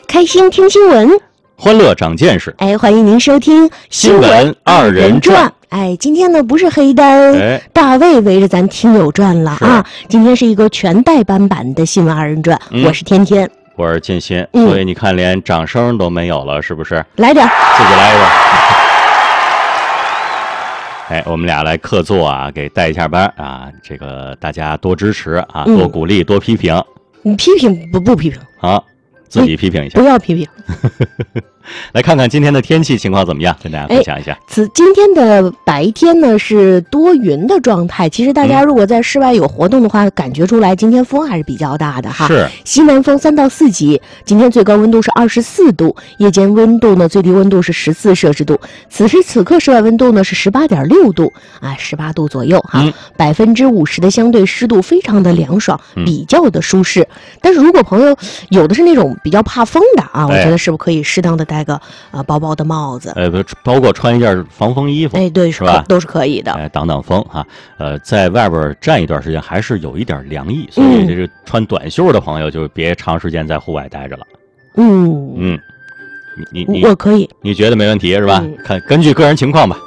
开心听新闻， 欢乐长见识。 欢迎您收听新闻二人转。 今天呢不是黑单，大卫围着咱听友转了啊。今天是一个全代班版的新闻二人转，我是天天， 我是建新，所以你看连掌声都没有了，是不是？ 来点， 自己来一个。我们俩来客座啊，给带一下班啊，这个大家多支持啊，多鼓励，多批评。 你批评不批评啊？自己批评一下， 不要批评。 来看看今天的天气情况怎么样，跟大家分享一下。 今天的白天呢是多云的状态，其实大家如果在室外有活动的话，感觉出来今天风还是比较大的哈。 是西南风3到4级，今天最高温度是24度，夜间温度呢最低温度是14摄氏度，此时此刻室外温度呢是18.6度啊，18度左右哈。50%的相对湿度，非常的凉爽，比较的舒适。但是如果朋友有的是那种比较怕风的啊，我觉得是不是可以适当的戴个薄薄的帽子， 包括穿一件防风衣服， 对， 是吧？ 都是可以的， 挡挡风哈。在外边站一段时间还是有一点凉意，所以这个穿短袖的朋友就别长时间在户外待着了。 我可以， 你觉得没问题是吧？根据个人情况吧。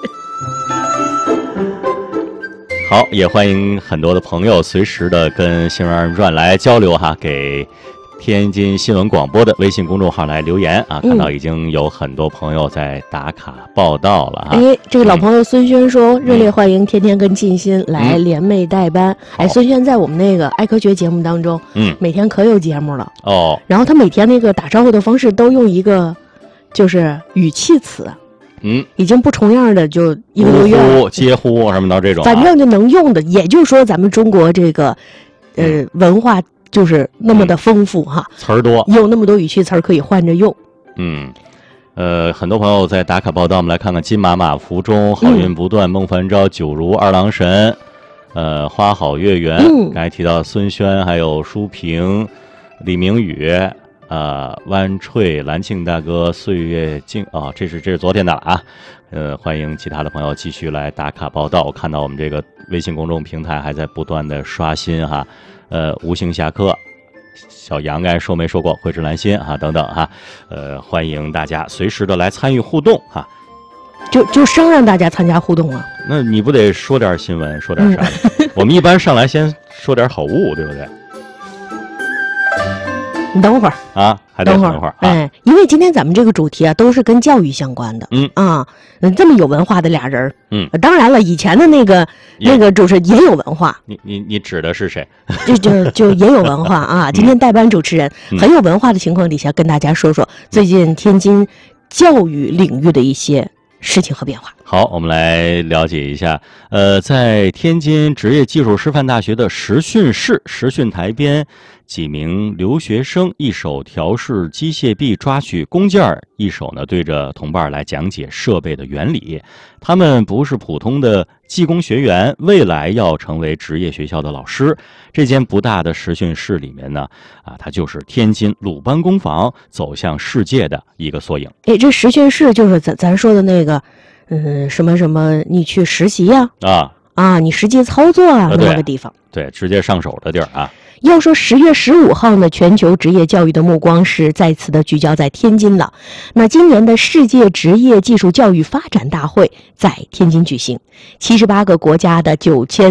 好，也欢迎很多的朋友随时的跟新闻二人转来交流哈，给天津新闻广播的微信公众号来留言啊，看到已经有很多朋友在打卡报道了哈。 这个老朋友孙轩说，热烈欢迎天天跟静心来联袂代班。孙轩在我们那个爱科学节目当中，每天可有节目了哦。然后他每天那个打招呼的方式都用一个就是语气词。已经不重样的就一个多月了， 接呼什么的这种， 反正就能用的。也就是说，咱们中国这个文化就是那么的丰富哈， 词儿多， 有那么多语气词儿可以换着用。 很多朋友在打卡报道，我们来看看金马马福中好运不断，孟凡昭九如二郎神，花好月圆。刚才提到孙轩，还有舒平、李明宇。湾翠、蓝庆大哥、岁月静这是昨天的了啊。欢迎其他的朋友继续来打卡报道。我看到我们这个微信公众平台还在不断的刷新哈。无形侠客、小杨该说没说过，慧智兰心哈等等哈。欢迎大家随时的来参与互动哈。 就生让大家参加互动了。 那你不得说点新闻，说点啥？我们一般上来先说点好物，对不对？ 你等会儿啊，还得等会儿因为今天咱们这个主题啊，都是跟教育相关的。这么有文化的俩人当然了，以前的那个主持人也有文化。 你指的是谁？ 就也有文化啊。今天代班主持人很有文化的情况底下，跟大家说说最近天津教育领域的一些事情和变化。 好，我们来了解一下。在天津职业技术师范大学的实训室实训台边，几名留学生一手调试机械臂抓取工件，一手呢对着同伴来讲解设备的原理。他们不是普通的技工学员，未来要成为职业学校的老师。这间不大的实训室里面呢，它就是天津鲁班工坊走向世界的一个缩影。 这实训室就是咱说的那个什么什么，你去实习呀？你实际操作那个地方。 对，直接上手的地儿啊。 要说10月15号呢，全球职业教育的目光是再次的聚焦在天津了。那今年的世界职业技术教育发展大会在天津举行，78个国家的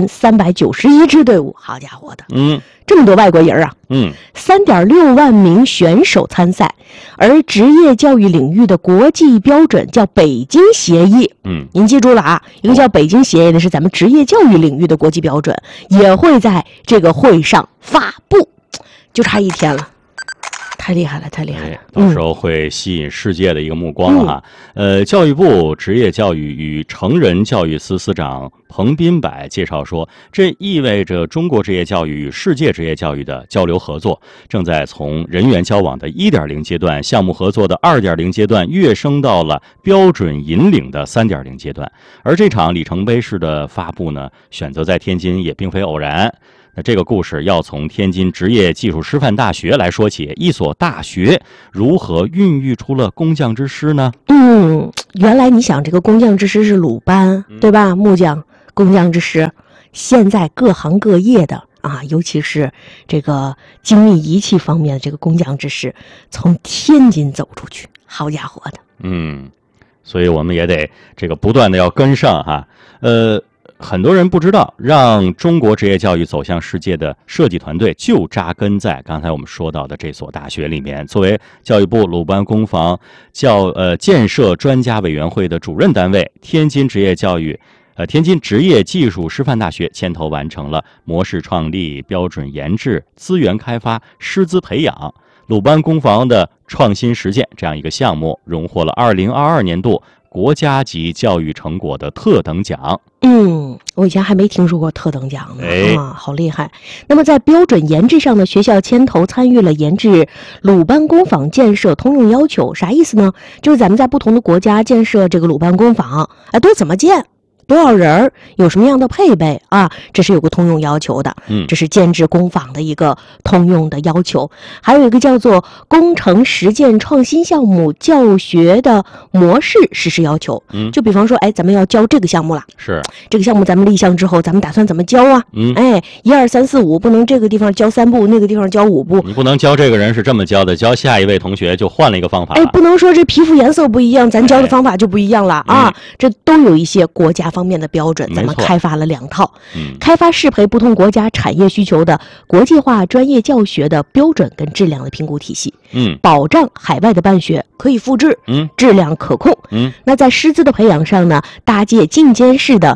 9391支队伍，好家伙的，这么多外国人啊，3.6万名选手参赛。而职业教育领域的国际标准叫北京协议，您记住了啊，一个叫北京协议的是咱们职业教育领域的国际标准，也会在这个会上发布，就差1天了。太厉害了，太厉害了！ 到时候会吸引世界的一个目光哈。教育部职业教育与成人教育司司长彭斌柏介绍说，这意味着中国职业教育与世界职业教育的交流合作正在从人员交往的1.0阶段、项目合作的2.0阶段跃升到了标准引领的3.0阶段。而这场里程碑式的发布呢，选择在天津也并非偶然。那这个故事要从天津职业技术师范大学来说起，一所大学如何孕育出了工匠之师呢？ 原来你想这个工匠之师是鲁班，对吧？木匠、工匠之师，现在各行各业的啊，尤其是这个精密仪器方面的这个工匠之士，从天津走出去，好家伙的。 所以我们也得这个不断的要跟上哈。很多人不知道，让中国职业教育走向世界的设计团队就扎根在刚才我们说到的这所大学里面。作为教育部鲁班工坊建设专家委员会的主任单位，天津职业技术师范大学牵头完成了模式创立、标准研制、资源开发、师资培养、鲁班工坊的创新实践这样一个项目，荣获了2022年度国家级教育成果的特等奖。 我以前还没听说过特等奖呢，好厉害。那么在标准研制上呢，学校牵头参与了研制鲁班工坊建设通用要求，啥意思呢？就是咱们在不同的国家建设这个鲁班工坊，都怎么建？多少人，有什么样的配备啊？这是有个通用要求的，这是建制工坊的一个通用的要求。还有一个叫做工程实践创新项目教学的模式实施要求。就比方说，咱们要教这个项目了， 是这个项目咱们立项之后，咱们打算怎么教啊？1、2、3、4、5，不能这个地方教3步，那个地方教5步。 你不能教这个人是这么教的，教下一位同学就换了一个方法。 不能说这皮肤颜色不一样，咱教的方法就不一样了啊。这都有一些国家方面的标准，咱们开发了2套，开发适配不同国家产业需求的国际化专业教学的标准跟质量的评估体系，保障海外的办学可以复制，质量可控。那在师资的培养上呢，搭建进监式的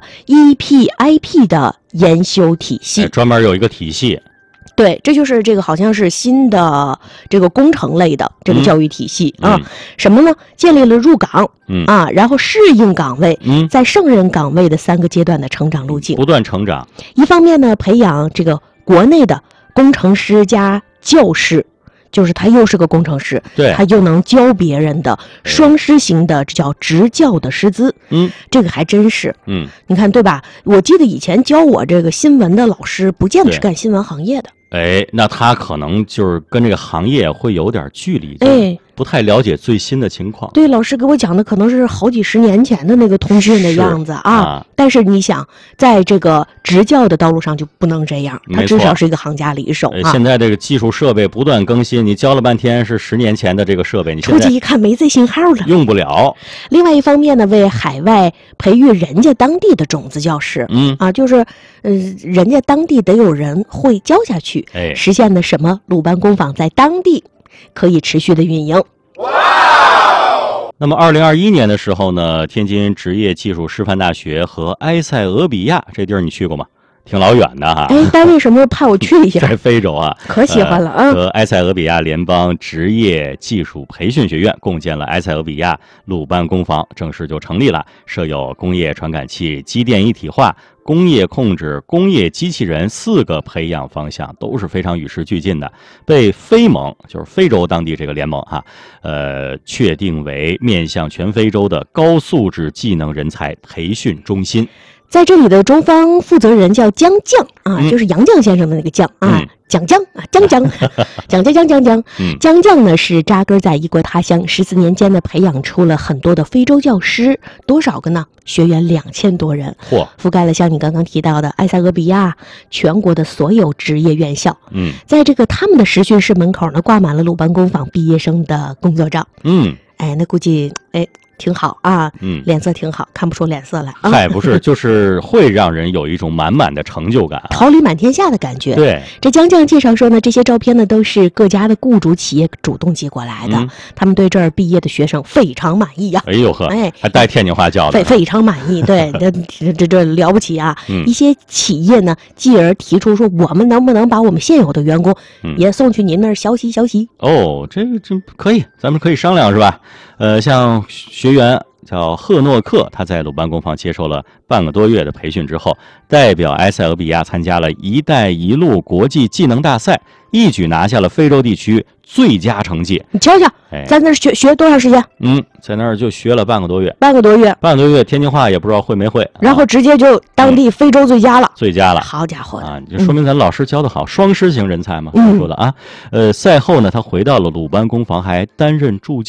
EPIP 的研修体系， 专门有一个体系。 对，这就是这个好像是新的这个工程类的这个教育体系什么呢？建立了入岗然后适应岗位在胜任岗位的3个阶段的成长路径， 不断成长。 一方面呢，培养这个国内的工程师加教师，就是他又是个工程师，他又能教别人的双师型的，这叫职教的师资。这个还真是。你看对吧？我记得以前教我这个新闻的老师，不见得是干新闻行业的。 那他可能就是跟这个行业会有点距离，不太了解最新的情况。对， 老师给我讲的可能是好几十年前的那个通讯的样子但是你想，在这个职教的道路上就不能这样，他至少是一个行家里手现在这个技术设备不断更新，你教了半天是10年前的这个设备，你现在出去一看没这信号了， 用不了。 另外一方面呢，为海外培育人家当地的种子教师，就是人家当地得有人会教下去，实现的什么鲁班工坊在当地可以持续的运营。 那么2021年的时候呢，天津职业技术师范大学和埃塞俄比亚这地儿你去过吗？挺老远的哈。 单位什么派我去一下？ 在非洲啊， 可喜欢了和埃塞俄比亚联邦职业技术培训学院共建了埃塞俄比亚鲁班工坊，正式就成立了，设有工业传感器、机电一体化、工业控制、工业机器人4个培养方向，都是非常与时俱进的，被非盟，就是非洲当地这个联盟确定为面向全非洲的高素质技能人才培训中心。 在这里的中方负责人叫姜酱就是杨绛先生的那个酱姜姜呢是扎根在异国他乡，14年间呢培养出了很多的非洲教师，多少个呢？学员2000多人，覆盖了像你刚刚提到的埃塞俄比亚全国的所有职业院校。在这个他们的实训室门口呢，挂满了鲁班工坊毕业生的工作照。那估计挺好脸色挺好，看不出脸色来不是，就是会让人有一种满满的成就感， 桃李满天下的感觉。 对， 这姜酱介绍说呢，这些照片呢都是各家的雇主企业主动寄过来的，他们对这儿毕业的学生非常满意还带天津话教的， 非常满意。对，这了不起一些企业呢继而提出说，我们能不能把我们现有的员工也送去您那儿学习？ 这可以，咱们可以商量是吧？像学员叫赫诺克，他在鲁班工坊接受了半个多月的培训之后，代表埃塞俄比亚参加了“一带一路”国际技能大赛，一举拿下了非洲地区最佳成绩。 你瞧瞧，在那儿学多长时间？ 在那儿就学了半个多月，天津话也不知道会没会， 然后直接就当地非洲最佳了，好家伙就说明咱老师教得好，双师型人才嘛，说的赛后呢，他回到了鲁班工坊，还担任助教。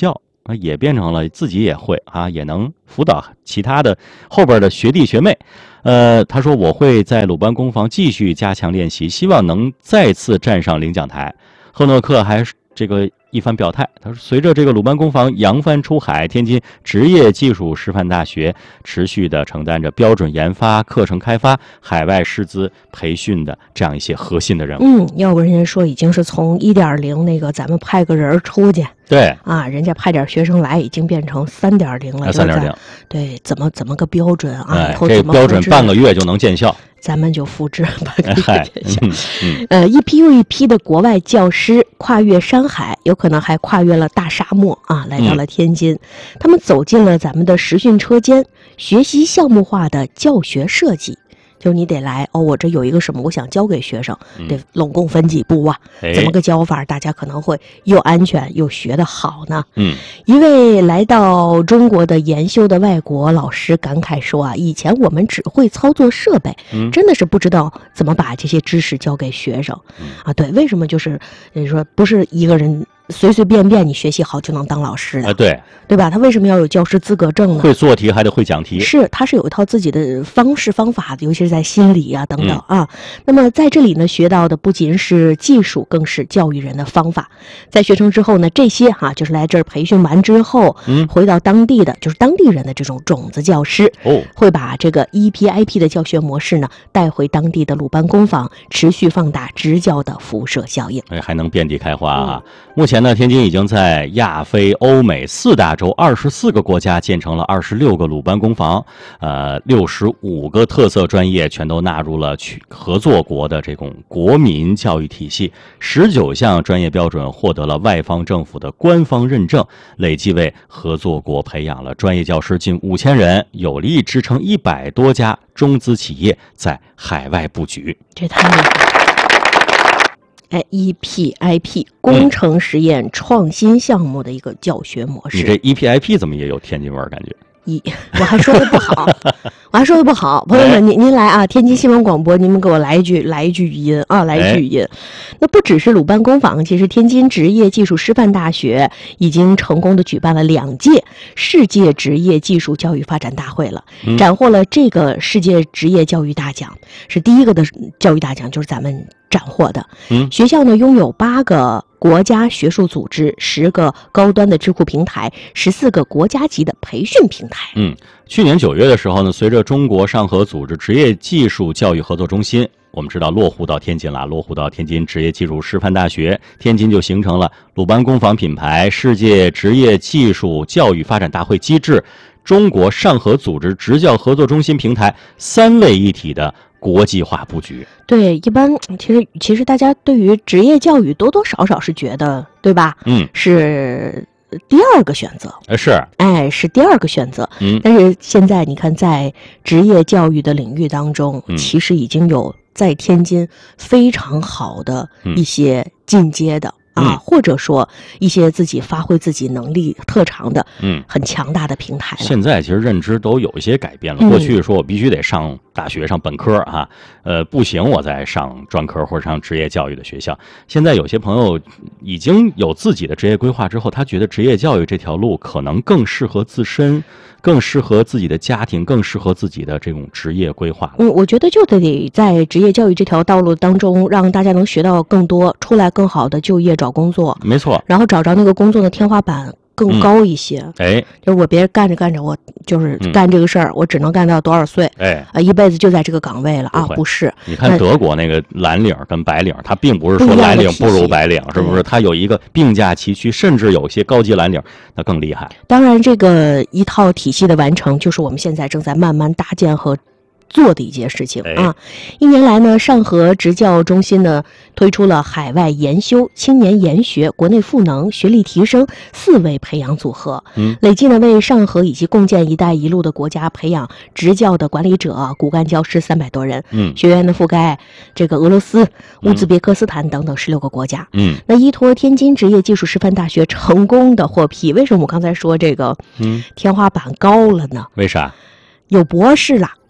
也变成了自己也会啊，也能辅导其他的后边的学弟学妹。他说我会在鲁班工坊继续加强练习，希望能再次站上领奖台。赫诺克还这个一番表态，他说随着这个鲁班工坊扬帆出海，天津职业技术师范大学持续的承担着标准研发、课程开发、海外师资培训的这样一些核心的任务。 要不人家说已经是从1.0那个咱们派个人出去， 对啊，人家派点学生来，已经变成3.0了。 3.0， 对，怎么个标准啊？以后这怎么标准半个月就能见效。 咱们就复制半个月见效。一批又一批的国外教师跨越山海，有可能还跨越了大沙漠啊，来到了天津。他们走进了咱们的实训车间，学习项目化的教学设计。就你得来哦，我这有一个什么，我想教给学生，得拢共分几步啊？怎么个教法？大家可能会又安全又学得好呢。一位来到中国的研修的外国老师感慨说啊，以前我们只会操作设备，真的是不知道怎么把这些知识教给学生啊。对，为什么就是说不是一个人随随便便你学习好就能当老师的？对吧？他为什么要有教师资格证呢？ 会做题还得会讲题， 是他是有一套自己的方式方法的，尤其是在心理啊等等啊。那么在这里呢，学到的不仅是技术，更是教育人的方法。在学成之后呢，这些就是来这儿培训完之后，回到当地的就是当地人的这种种子教师，会把这个 EPIP 的教学模式呢带回当地的鲁班工坊，持续放大支教的辐射效应。 还能遍地开花啊！目前呢，天津已经在亚非欧美4大洲24个国家建成了26个鲁班工坊，65个特色专业全都纳入了合作国的这种国民教育体系，19项专业标准获得了外方政府的官方认证，累计为合作国培养了专业教师近5000人，有力支撑100多家中资企业在海外布局。 这太厉害了！EPIP 工程实验创新项目的一个教学模式。 你这 EPIP 怎么也有天津味儿感觉？ 我还说的不好，朋友们，您来啊！天津新闻广播，你们给我来一句语音啊，来一句语音。那不只是鲁班工坊，其实天津职业技术师范大学已经成功的举办了2届世界职业技术教育发展大会了，斩获了这个世界职业教育大奖，是第一个的教育大奖，就是咱们斩获的。学校呢拥有8个国家学术组织，10个高端的智库平台，14个国家级的培训平台。 去年9月的时候呢，随着中国上合组织职业技术教育合作中心，我们知道落户到天津了，落户到天津职业技术师范大学，天津就形成了鲁班工坊品牌、世界职业技术教育发展大会机制、中国上合组织职教合作中心平台3位一体的国际化布局。 对，一般其实大家对于职业教育多多少少是觉得，对吧？是第2个选择。是第2个选择。但是现在你看，在职业教育的领域当中，其实已经有在天津非常好的一些进阶的。或者说一些自己发挥自己能力特长的，很强大的平台了。 现在其实认知都有一些改变了。过去说我必须得上大学上本科啊，不行我再上专科或者上职业教育的学校。现在有些朋友已经有自己的职业规划之后，他觉得职业教育这条路可能更适合自身，更适合自己的家庭，更适合自己的这种职业规划。 我觉得就得在职业教育这条道路当中，让大家能学到更多，出来更好的就业找工作。 没错， 然后找着那个工作的天花板更高一些。就是我别干着我就是干这个事儿，我只能干到多少岁？一辈子就在这个岗位了啊？不是， 你看德国那个蓝领跟白领，它并不是说蓝领不如白领，是不是？它有一个并驾齐驱，甚至有些高级蓝领那更厉害。 当然，这个一套体系的完成，就是我们现在正在慢慢搭建和做的一件事情啊。1年来呢，上合职教中心呢推出了海外研修、青年研学、国内赋能、学历提升4位培养组合，累计呢为上合以及共建“一带一路”的国家培养职教的管理者、骨干教师300多人。学员呢覆盖这个俄罗斯、乌兹别克斯坦等等16个国家。那依托天津职业技术师范大学成功的获批，为什么我刚才说这个天花板高了呢？ 为啥？ 有博士了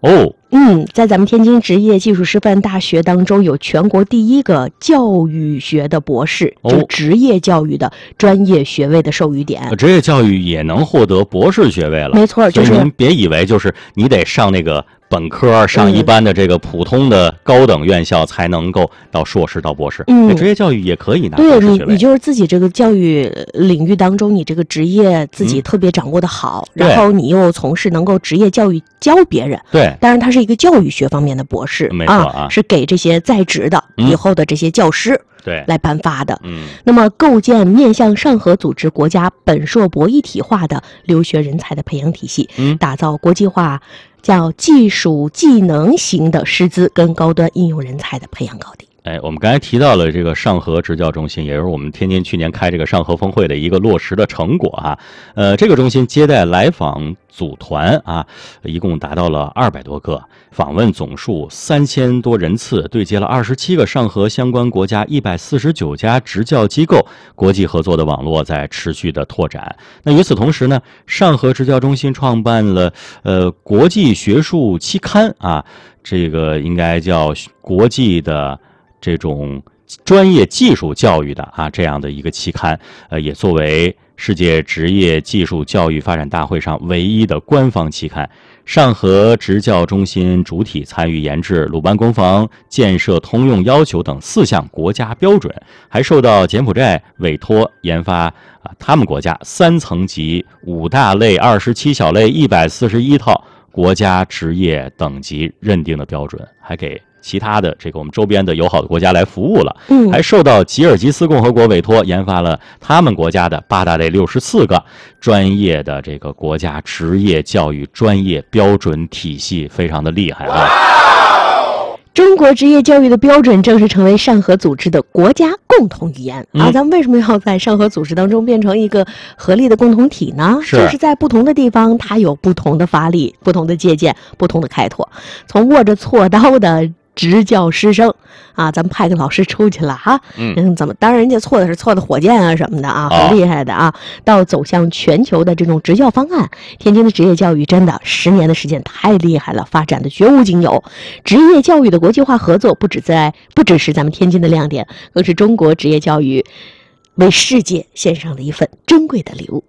在咱们天津职业技术师范大学当中，有全国第一个教育学的博士，就职业教育的专业学位的授予点。 职业教育也能获得博士学位了？ 没错，就是您别以为就是你得上那个本科，上一般的这个普通的高等院校才能够到硕士到博士。职业教育也可以拿博士学位。 你就是自己这个教育领域当中，你这个职业自己特别掌握的好，然后你又从事能够职业教育教别人。 对， 当然他是一个教育学方面的博士， 没错啊， 是给这些在职的以后的这些教师。 对， 来颁发的。那么构建面向上合组织国家本硕博一体化的留学人才的培养体系，打造国际化叫技术技能型的师资跟高端应用人才的培养高地。 我们刚才提到了这个上合职教中心，也是我们天津去年开这个上合峰会的一个落实的成果啊。这个中心接待来访组团啊，一共达到了200多个，访问总数3000多人次，对接了27个上合相关国家149家职教机构，国际合作的网络在持续的拓展。那与此同时呢，上合职教中心创办了国际学术期刊啊，这个应该叫国际的这种专业技术教育的啊这样的一个期刊，也作为世界职业技术教育发展大会上唯一的官方期刊。上合职教中心主体参与研制鲁班工坊建设通用要求等4项国家标准，还受到柬埔寨委托研发他们国家3层级5大类27小类141套国家职业等级认定的标准，还给其他的这个我们周边的友好的国家来服务了。还受到吉尔吉斯共和国委托研发了他们国家的8大类64个专业的这个国家职业教育专业标准体系，非常的厉害啊。 中国职业教育的标准正式成为上合组织的国家共同语言啊！咱们为什么要在上合组织当中变成一个合力的共同体呢？就是在不同的地方，它有不同的发力、不同的借鉴、不同的开拓。从握着锉刀的职教师生啊，咱们派个老师出去了哈，当然人家错的是错的火箭啊什么的啊，很厉害的啊。到走向全球的这种职教方案，天津的职业教育真的10年的时间太厉害了，发展的绝无仅有。职业教育的国际化合作不只是咱们天津的亮点，更是中国职业教育为世界献上的一份珍贵的礼物。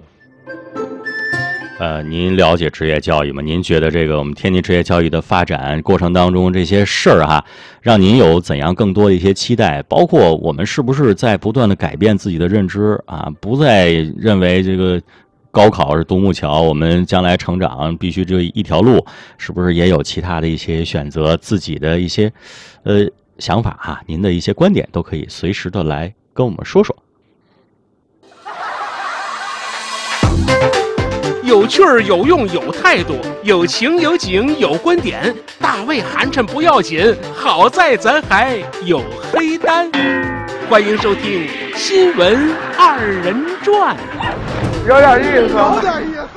您了解职业教育吗？您觉得这个我们天津职业教育的发展过程当中这些事儿哈，让您有怎样更多的一些期待？包括我们是不是在不断的改变自己的认知啊？不再认为这个高考是独木桥，我们将来成长必须这一条路，是不是也有其他的一些选择？自己的一些想法哈，您的一些观点都可以随时的来跟我们说说。 有趣儿、有用、有态度，有情有景有观点，大胃寒碜不要紧，好在咱还有黑单。欢迎收听《新闻2人转》。 有点意思，有点意思。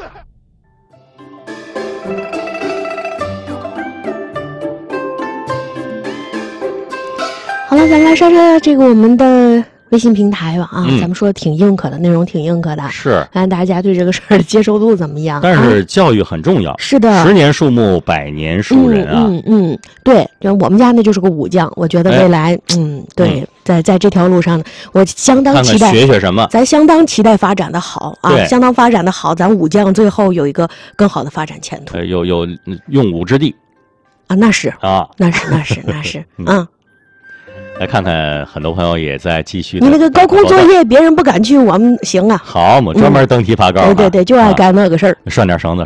好了，咱们来说说这个我们的微信平台吧啊，咱们说挺硬可的，内容挺硬可的， 是看大家对这个事儿的接受度怎么样？ 但是教育很重要， 是的 ，10年树木，100年树人啊。 对，就我们家那就是个武将，我觉得未来，对，在这条路上，我相当期待， 看看学什么， 咱相当期待发展的好啊，相当发展的好，咱武将最后有一个更好的发展前途， 有用武之地啊，那是啊， 那是啊。 来看看，很多朋友也在继续。 你那个高空作业，别人不敢去，我们行啊。 好，我们专门登梯爬高。 对，就爱干那个事儿。 拴点绳子。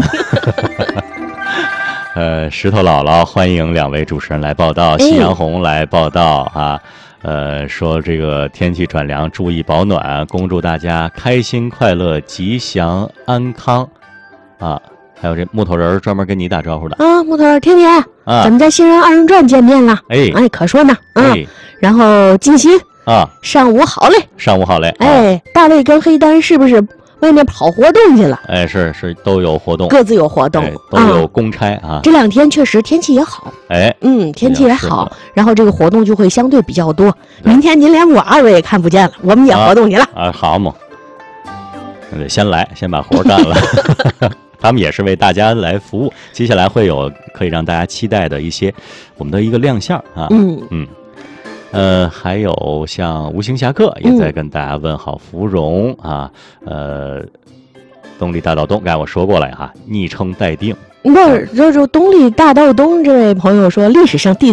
石头姥姥欢迎2位主持人来报道，夕阳红来报道啊。说这个天气转凉，注意保暖，恭祝大家开心快乐、吉祥安康啊。还有这木头人专门跟你打招呼的啊，木头人天天咱们在《新人2人转》见面了，可说呢然后金鑫上午好嘞，大卫跟黑丹是不是外面跑活动去了？ 是都有活动， 各自有活动， 都有公差啊。 这2天确实天气也好，天气也好，然后这个活动就会相对比较多。明天您连我2位也看不见了，我们也活动去了啊。好嘛，得先把活干了。 他们也是为大家来服务。接下来会有可以让大家期待的一些我们的一个亮相啊。还有像无形侠客也在跟大家问好芙蓉啊，东丽大道东，刚才我说过了哈，昵称待定。 不是，就是东丽大道东这位朋友说，历史上第